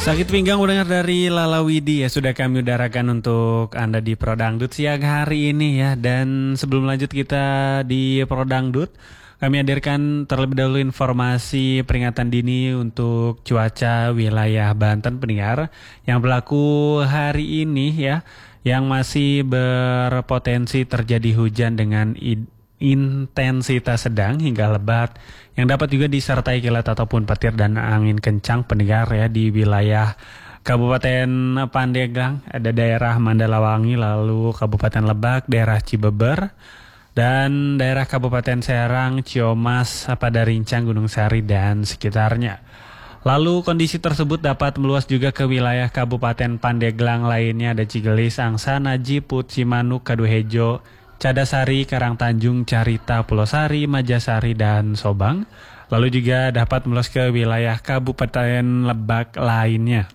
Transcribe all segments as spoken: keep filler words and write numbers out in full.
Sakit pinggang mendengar dari Lala Widi ya, sudah kami udarakan untuk Anda di Prodangdut siang hari ini ya. Dan sebelum lanjut kita di Prodangdut, kami hadirkan terlebih dahulu informasi peringatan dini untuk cuaca wilayah Banten pendengar yang berlaku hari ini ya, yang masih berpotensi terjadi hujan dengan id- intensitas sedang hingga lebat yang dapat juga disertai kilat ataupun petir dan angin kencang pendengar ya di wilayah Kabupaten Pandeglang, ada daerah Mandalawangi, lalu Kabupaten Lebak, daerah Cibeber, dan daerah Kabupaten Serang, Ciamas, Padarincang, Gunung Sari, dan sekitarnya. Lalu kondisi tersebut dapat meluas juga ke wilayah Kabupaten Pandeglang lainnya, ada Cigelis, Angsa, Najiput, Cimanuk, Kaduhejo, Cadasari, Karangtanjung, Carita, Pulau Sari, Majasari, dan Sobang. Lalu juga dapat meluas ke wilayah Kabupaten Lebak lainnya.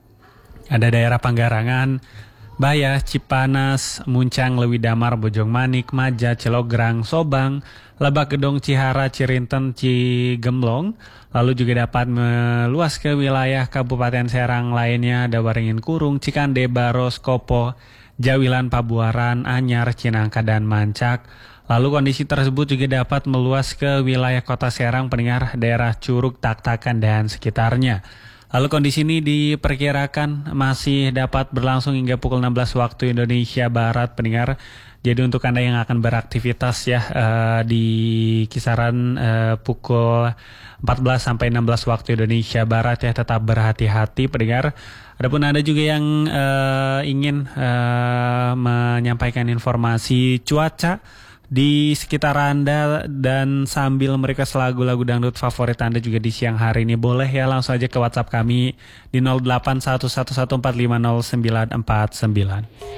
Ada daerah Panggarangan, Bayah, Cipanas, Muncang, Lewidamar, Bojongmanik, Maja, Cilograng, Sobang, Lebak Gedong, Cihara, Cirinten, Cigemblong. Lalu juga dapat meluas ke wilayah Kabupaten Serang lainnya, ada Waringin Kurung, Cikande, Baros, Kopo, Jawilan, Pabuaran, Anyar, Cinangka, dan Mancak. Lalu kondisi tersebut juga dapat meluas ke wilayah Kota Serang pendengar, daerah Curug, Tak-Takan, dan sekitarnya. Lalu kondisi ini diperkirakan masih dapat berlangsung hingga pukul enam belas waktu Indonesia Barat pendengar. Jadi untuk Anda yang akan beraktivitas ya uh, di kisaran uh, pukul empat belas sampai enam belas waktu Indonesia Barat ya, tetap berhati-hati pendengar. Adapun Anda juga yang uh, ingin uh, menyampaikan informasi cuaca di sekitar Anda dan sambil mereka lagu-lagu dangdut favorit Anda juga di siang hari ini, boleh ya langsung aja ke WhatsApp kami di nol delapan satu satu satu empat lima nol sembilan empat sembilan.